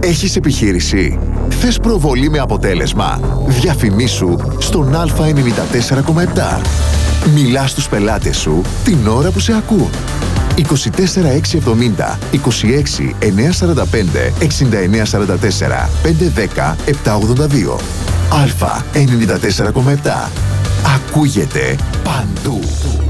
Έχεις επιχείρηση? Θες προβολή με αποτέλεσμα? Διαφημίσου στον Α94,7. Μιλά στους πελάτες σου την ώρα που σε ακούν. 24670 26 945 6944 510 782. Α94,7. Ακούγεται παντού.